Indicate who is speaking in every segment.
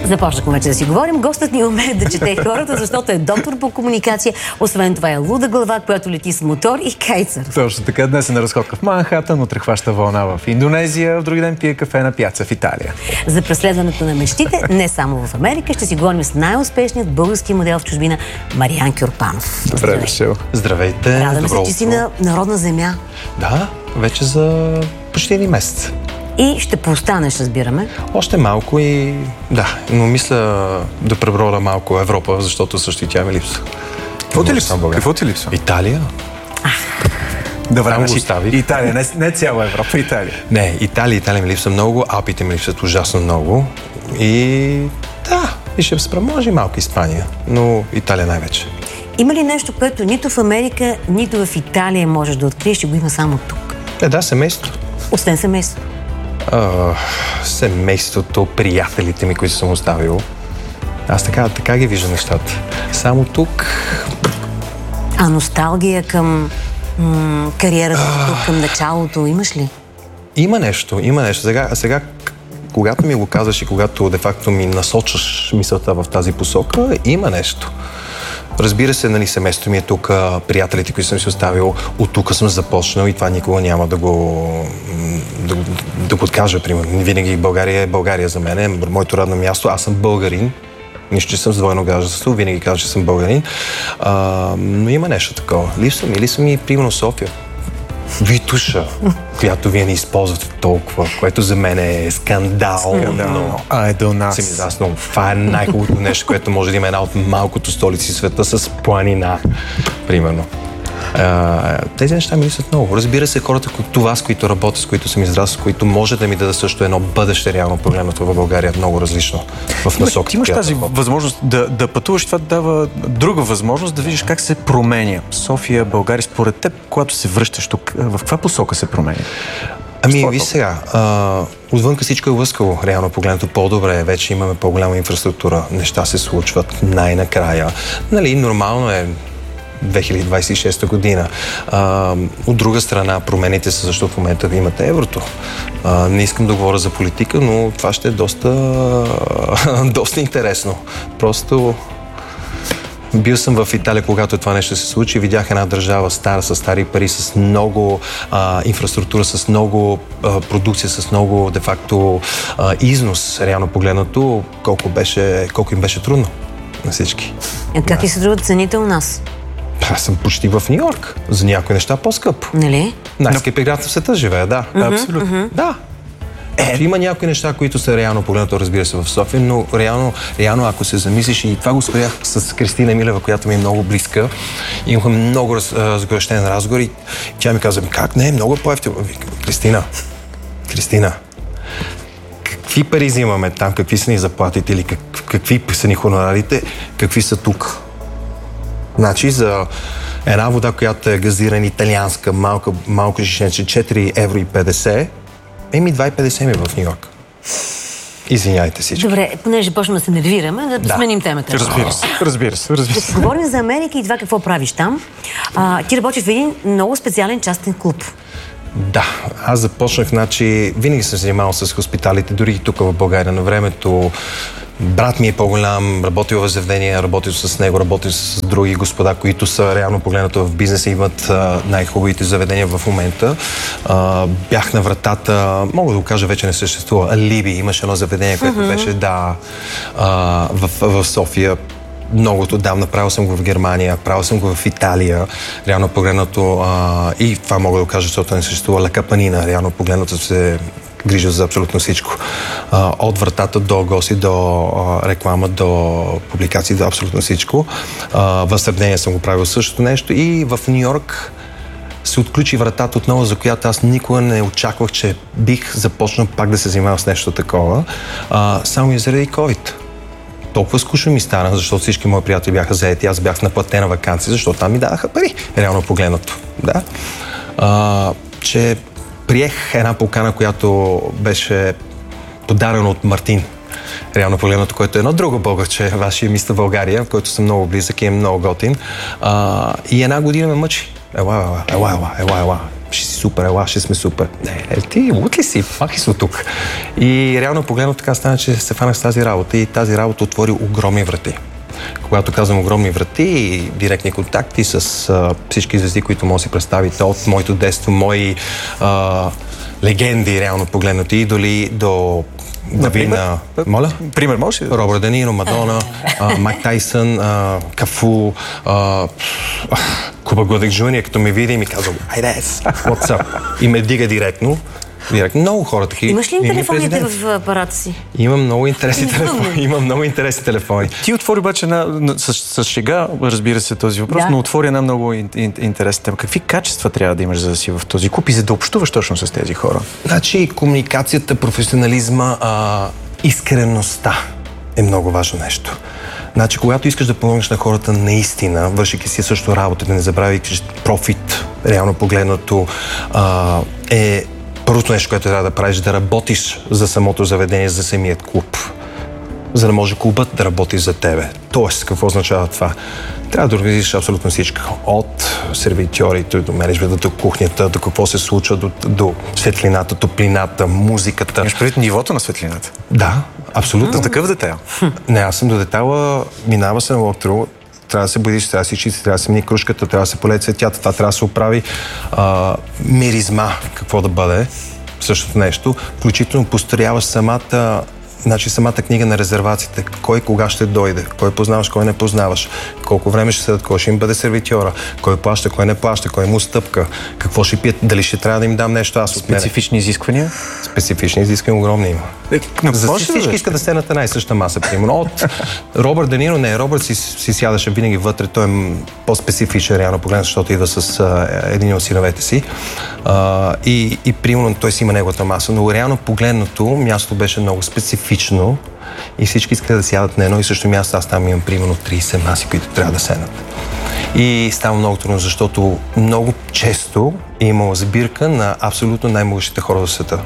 Speaker 1: Започнахме вече да си говорим. Гостът ни умее да чете хората, защото е доктор по комуникация. Освен това е луда глава, която лети с мотор и кайцер.
Speaker 2: Точно така. Днес е на разходка в Манхатън, утре хваща вълна в Индонезия, в други ден пие кафе на пяца в Италия.
Speaker 1: За преследването на мечтите, не само в Америка, ще си говорим с най-успешният български модел в чужбина Мариан Кюрпанов.
Speaker 2: Добре дошъл.
Speaker 3: Здравейте.
Speaker 1: Радваме се, че си на народна земя.
Speaker 3: Да, вече за почти един месец.
Speaker 1: И ще поостанеш, разбираме.
Speaker 3: Още малко и да, но мисля да преброда малко Европа, защото също и тя ми липсва.
Speaker 2: Какво ти липсва?
Speaker 3: Италия.
Speaker 2: Добре,
Speaker 3: Там го оставих.
Speaker 2: Италия, не цяла Европа, Италия.
Speaker 3: Не, Италия ми липсва много, Алпите ми липсват ужасно много. И да, и ще спра, може и малко Испания, но Италия най-вече.
Speaker 1: Има ли нещо, което нито в Америка, нито в Италия можеш да откриеш, ще го има само тук?
Speaker 3: Да, семейството.
Speaker 1: Освен семейството.
Speaker 3: Семейството, приятелите ми, които съм оставил. Аз така ги виждам нещата. Само тук...
Speaker 1: А носталгия към кариерата тук, към началото, имаш ли?
Speaker 3: Има нещо. Сега, когато ми го казваш и когато де-факто ми насочваш мисълта в тази посока, има нещо. Разбира се, нали, семейството ми е тук, приятелите, които съм си оставил, от тук съм започнал и това никога няма да го откажа, примерно. Винаги България е България за мен, е моето родно място. Аз съм българин, нищо, че съм с двойно гражданство, винаги казвам, че съм българин. Но има нещо такова. Липсва ми, примерно, София. Витуша, която вие не използвате толкова, което за мен е скандално.
Speaker 2: До нас.
Speaker 3: Това е най-хубавото нещо, което може да има една от малкото столици в света с планина, примерно. Тези неща ми липсват много. Разбира се, хората като вас, които работят, с които съм израснал, с които може да ми даде също едно бъдеще реално погледнато в България, е много различно в насоката.
Speaker 2: Ти имаш тази възможност да пътуваш, това дава друга възможност да видиш как се променя София, България. Според теб, когато се връщаш тук, в каква посока се променя?
Speaker 3: Виж сега, отвънка всичко е лъскаво, реално погледнато по-добре, вече имаме по-голяма инфраструктура, неща се случват най-накрая. Нали, нормално е 2026 година. От друга страна, промените се, защото в момента ви имате еврото. Не искам да говоря за политика, но това ще е доста интересно. Просто бил съм в Италия, когато това нещо се случи. Видях една държава стара, с стари пари, с много инфраструктура, с много продукция, с много, де-факто, износ, реално погледнато, колко им беше трудно на всички.
Speaker 1: Как ли се струват цените у нас?
Speaker 3: Аз съм почти в Нью-Йорк. За някои неща по-скъп.
Speaker 1: Нали?
Speaker 3: Най-скъпи град в света живея, да.
Speaker 2: Абсолютно.
Speaker 3: Да. Има някои неща, които са реално погледнато, разбира се, в София, но реално ако се замислиш, и това го спрях с Кристина Милева, която ми е много близка, имахме много разгорещен разговор и тя ми каза, как не, много по-ефтино. Кристина, какви пари взимаме там, какви са ни заплатите или какви са ни хонорарите, какви са тук? Значи за една вода, която е газирана италианска, малка жишенце, 4,50 евро, 2,50 ми в Нью-Йорк. Извиняйте всички.
Speaker 1: Добре, понеже почваме да се нервираме, да сменим темата.
Speaker 2: Разбира се.
Speaker 1: Да поговорим за Америка и това какво правиш там. Ти работиш в един много специален частен клуб.
Speaker 3: Да, аз започнах, винаги съм се занимавал с хоспиталите, дори и тук в България на времето. Брат ми е по-голям, работил в заведения, работил с него, работил с други господа, които са реално погледнато в бизнеса и имат най-хубавите заведения в момента. Бях на вратата, мога да го кажа, вече не съществува, Алиби, имаше едно заведение, което беше, в София. Многото отдавна, правил съм го в Германия, правил съм го в Италия, реално погледнато, и това мога да го кажа, защото не съществува Ла Капанина, реално погледнато се грижа за абсолютно всичко. От вратата до гости, до реклама, до публикации, до абсолютно всичко. В сравнение съм го правил същото нещо и в Нью-Йорк се отключи вратата отново, за която аз никога не очаквах, че бих започнал пак да се занимавам с нещо такова, само и заради COVID. Толкова скучно ми стана, защото всички мои приятели бяха заети, аз бях на платена ваканция, защото там ми даваха пари, реално погледнато. Да. Че приех една покана, която беше подарена от Мартин. Реално погледнато, който е едно друго българче, вашия мистер България, в който съм много близък и е много готин. И една година ме мъчи. Ела. ще си супер, ела, ще сме супер. Не, ти лут ли си? Пак ли си от тук? И реално погледно така стана, че се фанах с тази работа и тази работа отвори огромни врати. Когато казвам огромни врати и директни контакти с всички звезди, които може да си представите от моето детство, мои легенди, реално погледнати, идоли до Давина. Моля?
Speaker 2: Пример, може ли?
Speaker 3: Робърт Де Ниро, Мадона, Майк Тайсън, Кафу, Куба Годек Джуниор, като ме види и ми казва, айде, what's up? И ме дига директно. Много хора такива.
Speaker 1: Имаш ли им телефоните в апарата си?
Speaker 3: Имам много интересни телефони.
Speaker 2: Ти отвори обаче с шега, разбира се, този въпрос, но отвори една много интересна тема. Какви качества трябва да имаш, за да си в този клуб и за да общуваш точно с тези хора?
Speaker 3: Значи, комуникацията, професионализма, искреността е много важно нещо. Значи, когато искаш да помогнеш на хората наистина, вършики си също работа, да не забравяй, че профит, реално погледнато, е първото нещо, което трябва да правиш, да работиш за самото заведение, за самият клуб, за да може клубът да работи за тебе. Тоест, какво означава това? Трябва да организираш абсолютно всичко. От сервитьорите, до менеджмента, до кухнята, до какво се случва, до светлината, топлината, музиката.
Speaker 2: Имаш предвид нивото на светлината?
Speaker 3: Да, абсолютно.
Speaker 2: Такъв детайл?
Speaker 3: Не, аз съм до детайла, минава се на локтро, трябва да се бъдиш, трябва да се чисти, трябва да се мини кружката, трябва да се полее цветята, това трябва да се оправи. Миризма, какво да бъде, същото нещо. Включително построяваш самата книга на резервациите. Кой кога ще дойде, кой познаваш, кой не познаваш, колко време ще седат, кой ще им бъде сервитьора, кой плаща, кой не плаща, кой му стъпка, какво ще пият, дали ще трябва да им дам нещо аз от мене.
Speaker 2: Специфични изисквания?
Speaker 3: Специфични изисквания огромни има. За всички искат да седнат една и съща маса, примерно. От Робърт Де Ниро, Робърт си сядаше винаги вътре, той е по-специфичен, реално погледнат, защото идва с един от синовете си. И примерно той си има неговата маса, но реално погледнато мястото беше много специфично и всички искат да сядат на едно и също място. Аз там имам примерно 30 маси, които трябва да седнат. И става много трудно, защото много често е имала сбирка на абсолютно най-могъщите хора в света.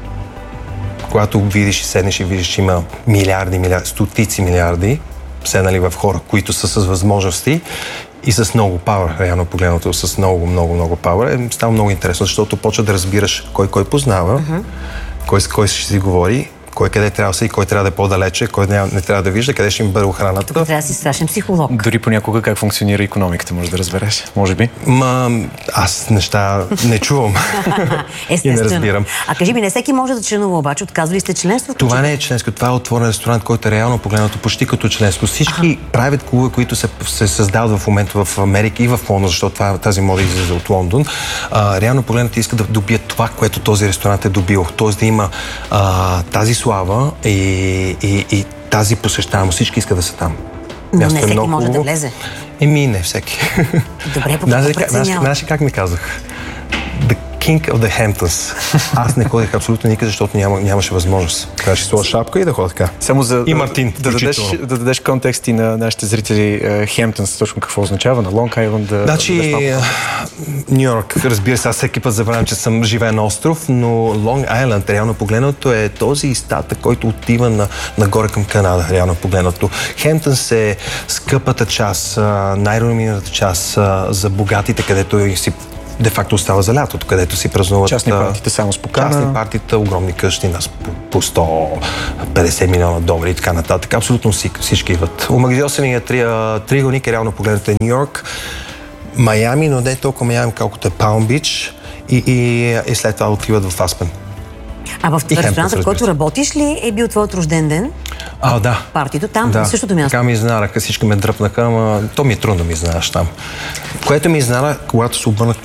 Speaker 3: Когато видиш и седнеш и видиш, че има милиарди, стотици милиарди седнали в хора, които са с възможности и с много пауър, реално погледнато, с много пауър, става много интересно, защото почва да разбираш кой познава, кой ще си говори, кой къде трябва да се и кой трябва да е по-далече, кой не трябва да вижда, къде ще им бъде охраната.
Speaker 1: Тук трябва да си страшен психолог.
Speaker 2: Дори понякога как функционира икономиката, може да разбереш, може би.
Speaker 3: Аз неща не чувам и не разбирам.
Speaker 1: А кажи ми, не всеки може да членува, обаче отказвали сте членство?
Speaker 3: Това не е членство, това е отворен ресторант, който е реално погледнато почти като членство. Всички правят клубове, които се създават в момента в Америка и в Лондон, защото тази мода излиза от Лондон, реално погледнато искат да добият това, което този ресторант е добил. Тоест да има тази слава и тази посещаемост. Всички искат да са там.
Speaker 1: Но не всеки може да влезе.
Speaker 3: Не всеки.
Speaker 1: Добре, по какво преценява?
Speaker 3: Знаеш как ми казах? The King of the Hamptons. Аз не ходих абсолютно никъде, защото нямаше възможност. Трябваше да сложа шапка и да ходя така.
Speaker 2: Само за
Speaker 3: и Мартин,
Speaker 2: да дадеш контекст и на нашите зрители Хемптънс, точно какво означава на Лонг Айленд.
Speaker 3: Значи, Ню Йорк, разбира се, аз всеки път забравям, че съм живея на остров, но Лонг Айленд, реално погледнато, е този статък, който отива нагоре към Канада, реално погледнато. Хемптънс е скъпата част, най-реномираната част за богатите, където си де-факто остава за лятото, където си празнуват...
Speaker 2: Частни партиите само с покана.
Speaker 3: Частни партиите, огромни къщи по $150 милиона и така нататък. Абсолютно всички идват. Омагиосения триъгълник е реално погледнете Ню Йорк, Майами, но не толкова Майами, колкото е Палм Бич и след това отиват в Аспен.
Speaker 1: А в ресторанта, в който работиш ли е бил твоят рожден ден?
Speaker 3: Да.
Speaker 1: Партито там, на същото място?
Speaker 3: Така ми изненадаха, всички ме дръпнаха, ама то ми е трудно да ми изненадаш там. Което ми изненада, когато се обърна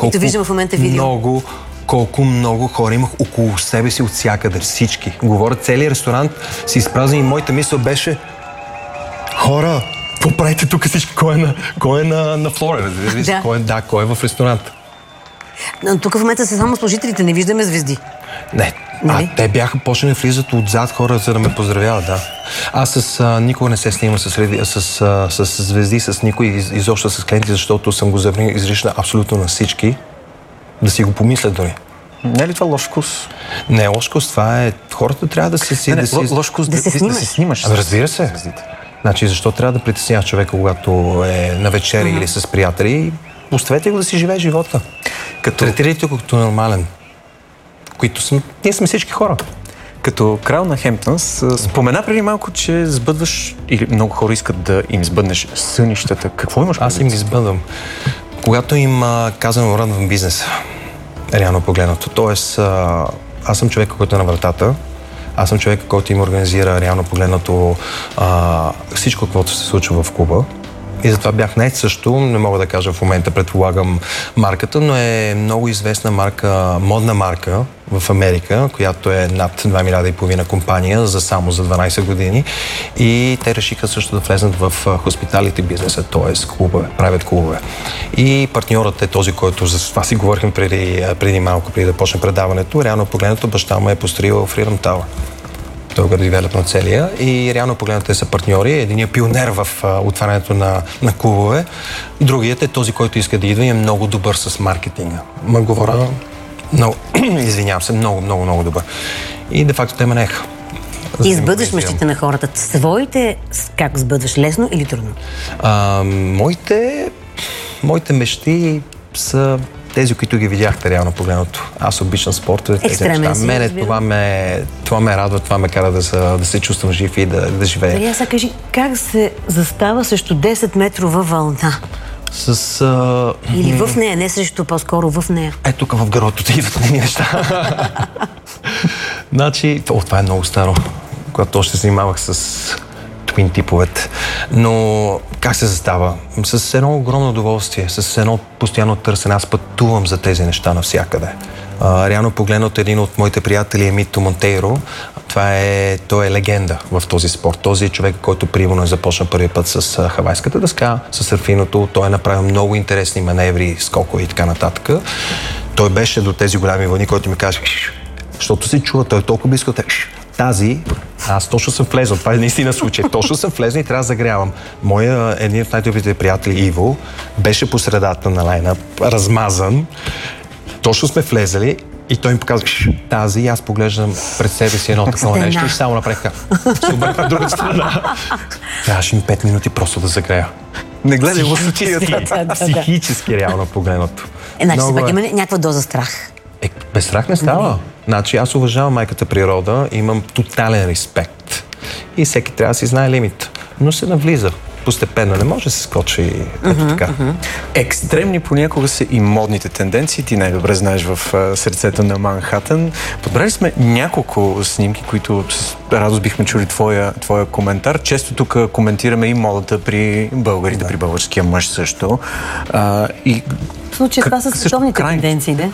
Speaker 3: колко много хора имах около себе си от всякъде, всички. Говоря, целият ресторант си изпразни и моята мисъл беше: хора, какво правите тук всички? Кой е на флора? Кой е в ресторанта?
Speaker 1: Но тук в момента са само служителите, не виждаме звезди.
Speaker 3: Не. Те бяха почнали да влизат отзад хора, за да ме поздравяват, да. Аз никога не се снимам с звезди, с никой, изобщо с клиенти, защото съм го забранил изрично абсолютно на всички, да си го помислят дори.
Speaker 2: Не е ли това лош вкус?
Speaker 3: Не е лош вкус, това е... Хората трябва да се...
Speaker 2: лош вкус да се снимаш.
Speaker 3: Разбира се. Значи, защо трябва да притесняваш човека, когато е на вечеря или с приятели? Оставете го да си живее живота. Третирайте го като нормален. Ние сме всички хора.
Speaker 2: Като крал на Хемптънс, спомена преди малко, че сбъдваш, или много хора искат да им сбъднеш сънищата. Какво имаш?
Speaker 3: Аз им ги сбъдвам. Когато им казвам рън в бизнеса, реално погледнато. Тоест, аз съм човек, който е на вратата. Аз съм човек, който им организира реално погледнато всичко, което се случва в клуба. И затова бях не също, не мога да кажа в момента, предполагам марката, но е много известна марка, модна марка в Америка, която е над 2,5 милиарда компания само за 12 години. И те решиха също да влезнат в хоспиталити бизнеса, т.е. клубове, правят клубове. И партньорът е този, който за това си говорихме преди малко, преди да почне предаването. Реално погледнато баща му е построил Freedom Tower. Той го девелоп на целия и реално погледнато те са партньори. Единият е пионер в отварянето на клубове, другият е този, който иска да идва и е много добър с маркетинга. Говоря много, извинявам се, много добър. И де факто те ме неха.
Speaker 1: Ти сбъдваш мечтите на хората. Своите как сбъдваш? Лесно или трудно?
Speaker 3: Моите мечти са тези, които ги видяхте реално погледното. Аз обичам спорта, тези неща. Мене това ме радва, това ме кара да се чувствам жив и да живея.
Speaker 1: Дали сега кажи, как се застава срещу 10-метрова вълна? Или в нея, не срещу, по-скоро в нея.
Speaker 3: Тук в гърлото ти идват нейни неща. Значи, това е много старо, когато още се занимавах с твин типовете. Но как се застава? С едно огромно удоволствие, с едно постоянно търсене. Аз пътувам за тези неща навсякъде. Реално погледнато един от моите приятели е Мито Монтейро. Той е легенда в този спорт. Този е човек, който примерно започна първи път с хавайската дъска, с сърфиното. Той е направил много интересни маневри, скокове и така нататък. Той беше до тези голями вълни, който ми каже, защото се чува, той е толкова близко, аз точно съм влезъл. Това е наистина случай. Точно съм влезъл и трябва да загрявам. Един от най-добрите приятели, Иво, беше по средата на лайна, размазан. Точно сме влезали и той ми показва тази и аз поглеждам пред себе си едно такова нещо и само направих се обърна в друга страна. Трябваше ми 5 минути просто да загрея. Не гледай психически реално погледнато.
Speaker 1: Значи все пак има някаква доза страх.
Speaker 3: Без страх не става. Значи аз уважавам майката природа, имам тотален респект. И всеки трябва да си знае лимит. Но се навлиза. Постепенно не може да се скочи ето така.
Speaker 2: Екстремни понякога са и модните тенденции. Ти най-добре знаеш в сърцето на Манхатън. Подбрали сме няколко снимки, които с радост бихме чули твоя коментар. Често тук коментираме и модата при българите, при българския мъж също.
Speaker 1: В случая това са световните тенденции, да?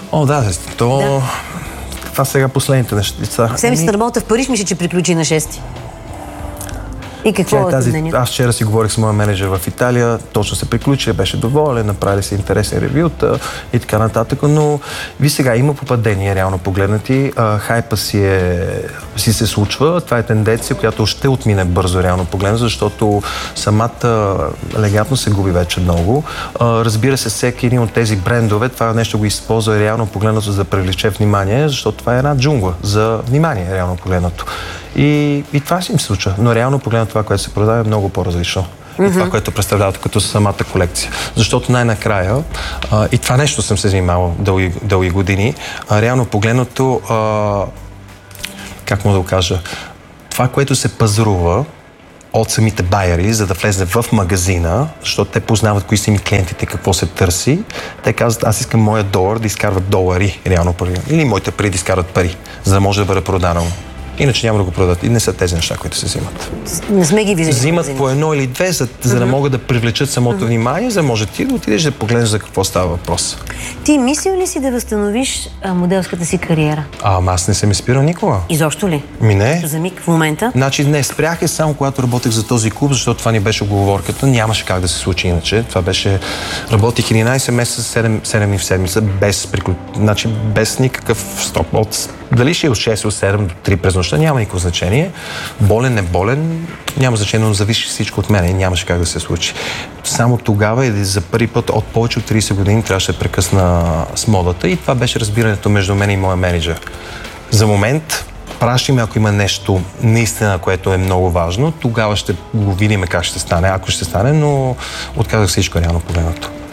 Speaker 3: Това сега последните неща.
Speaker 1: Седмицата на работа в Париж мисля, че приключи на 6-ти. И какво е мнението?
Speaker 3: Аз вчера си говорих с моя менеджер в Италия, точно се приключи, беше доволен, направили се интересни ревюта и така нататък, но ви сега има попадение, реално погледнати, хайпа си се случва, това е тенденция, която ще отмине бързо, реално погледнато, защото самата елегантност се губи вече много. Разбира се, всеки един от тези брендове, това нещо го използва реално погледнато, за да привлече внимание, защото това е една джунгла за внимание, реално погледнато. И това си им случва. Но реално погледнато това, което се продава, е много по-различно. И това, което представляват като самата колекция. Защото най-накрая, и това нещо съм се занимавал дълги години, реално погледнато, как мога да го кажа, това, което се пазарува от самите байери, за да влезе в магазина, защото те познават кои са ми клиентите, какво се търси, те казват, аз искам моя долар да изкарват долари, реално пари. Или моите пари да изкарват пари, за да може да бъде продано. Иначе няма да го продадат. И не са тези неща, които се взимат.
Speaker 1: Не сме ги виждали.
Speaker 3: Взимат по едно или две, за да могат да привлечат самото внимание, за да може ти да отидеш да погледнеш за какво става въпрос.
Speaker 1: Ти мислил ли си да възстановиш моделската си кариера?
Speaker 3: Аз не съм изпирал никога.
Speaker 1: Изобщо ли?
Speaker 3: Не.
Speaker 1: За миг в момента?
Speaker 3: Значи не, спрях само когато работех за този клуб, защото това ни беше оговорката. Нямаше как да се случи иначе. Това беше... Работих 11 месеца, 7 дни в седмица, без никакъв стоп. Дали ще е от 6 от 7 до 3 през нощта, няма никакво значение. Болен, не болен, няма значение, но зависи всичко от мен и нямаше как да се случи. Само тогава и за първи път от повече от 30 години трябваше да прекъсна с модата и това беше разбирането между мен и моя менеджер. За момент пращи ме, ако има нещо наистина, което е много важно, тогава ще го видим как ще стане, ако ще стане, но отказах всичко реално погледнато.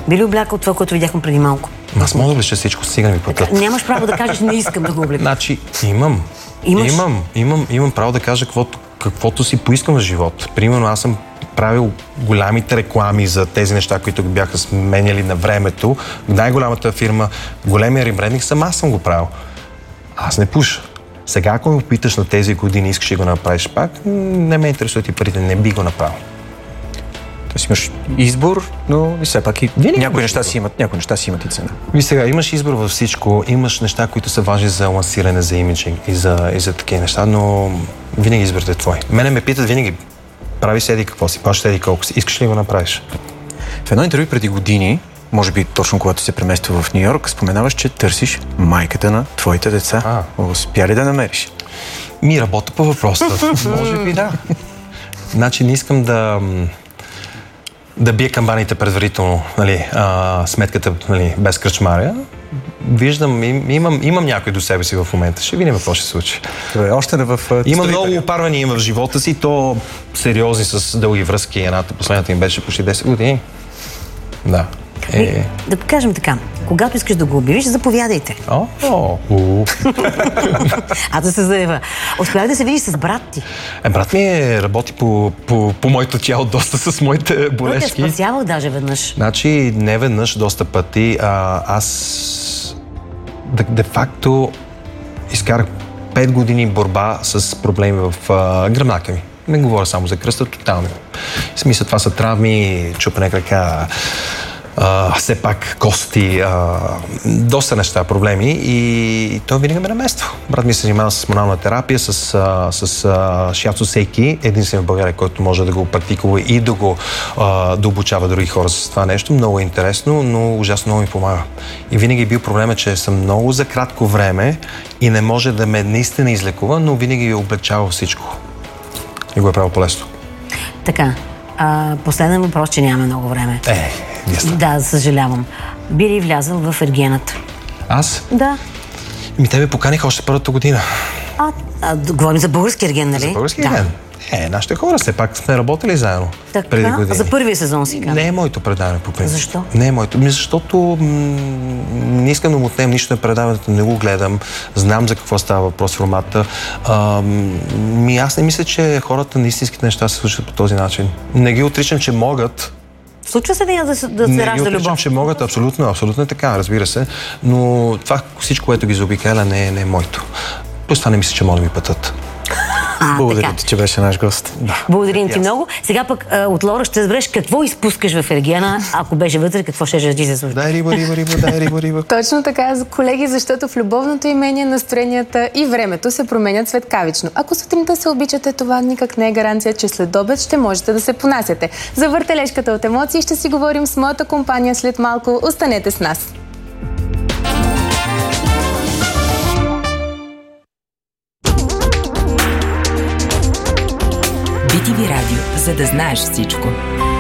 Speaker 1: Би ли облякал това, което видяхме преди малко?
Speaker 3: Аз мога да облеча всичко, стига ми платят.
Speaker 1: Нямаш право да кажеш, не искам да го облека.
Speaker 3: Значи, имам право да кажа каквото си поискам в живота. Примерно, аз съм правил голямите реклами за тези неща, които бяха сменяли на времето. Най-голямата фирма, големия ребрендинг, аз съм го правил. Аз не пуша. Сега, ако ме питаш на тези години, искаш да го направиш пак, не ме интересуват и парите, не би го направил.
Speaker 2: Тоест имаш избор, но и все пак и някои неща си имат и цена.
Speaker 3: Виж сега, имаш избор във всичко, имаш неща, които са важни за лансиране, за имиджинг и за такива неща, но винаги изборът е твой. Мене ме питат винаги, прави си еди какво си, плащаш еди колко си, искаш ли го направиш?
Speaker 2: В едно интервю преди години, може би точно когато се премества в Ню-Йорк, споменаваш, че търсиш майката на твоите деца. Успя ли да намериш?
Speaker 3: Работя по въпроса. Може би да. Значи не искам да бия камбаните предварително, сметката без кръчмаря. Виждам, имам някой до себе си в момента. Ще видим какво ще се случи.
Speaker 2: Още не в...
Speaker 3: Има много опарвания в живота си, то сериозни с дълги връзки. Едната, последната им беше почти 10 години. Да.
Speaker 1: Да покажем така. Когато искаш да го обявиш, заповядайте. Да се заява. Успях да се видиш с брат ти.
Speaker 3: Брат ми работи по моето тяло доста с моите болешки.
Speaker 1: Те спасявал даже веднъж.
Speaker 3: Значи не веднъж, доста пъти. Аз де-факто изкарах 5 години борба с проблеми в гръбнака ми. Не говоря само за кръста, тотално. В смисъл, това са травми, чупене крака, все пак кости, доста неща, проблеми и той винаги ме намества. Брат ми се занимава с маnuална терапия, с шиацу сейки, единствен в България, който може да го практикува и да обучава други хора с това нещо. Много е интересно, но ужасно много ми помага. И винаги е бил проблема, че съм много за кратко време и не може да ме наистина излекува, но винаги е облегчава всичко. И го е правил по-лесно.
Speaker 1: Така, последен въпрос, че нямаме много време. Да, съжалявам. Би ли влязъл в Ергената?
Speaker 3: Аз?
Speaker 1: Да.
Speaker 3: Те ме поканиха още първата година.
Speaker 1: Говорим за български Ерген, нали?
Speaker 3: За български Ерген? Нашите хора, все пак сме работили заедно. Преди години.
Speaker 1: За първия сезон си казвам.
Speaker 3: Не е моето предаване, по принцип.
Speaker 1: Защо?
Speaker 3: Не е моето. Защото не искам да му отнем нищо на предаването, не го гледам. Знам за какво става въпрос в формата. Аз не мисля, че хората на истинските неща се случват по този начин. Не ги отричам, че могат.
Speaker 1: Случва се да се ражда любов?
Speaker 3: Не ги отричам, че могат. Абсолютно е така, разбира се. Но това всичко, което ги заобикаля, не е моето. Плюс това не мисля, че мога да ми пътат.
Speaker 2: Благодаря ти, че беше наш гост.
Speaker 1: Благодарим ти много. Сега пък от Лора ще разбереш какво изпускаш в Ергена, ако беше вътре, какво ще да ти се случи.
Speaker 3: Дай риба.
Speaker 4: Точно така, колеги, защото в любовното имение настроенията и времето се променят светкавично. Ако сутринта се обичате, това никак не е гаранция, че след обед ще можете да се понасяте. За въртележката от емоции ще си говорим с моята компания след малко. Останете с нас!
Speaker 5: BTV Радио, за да знаеш всичко.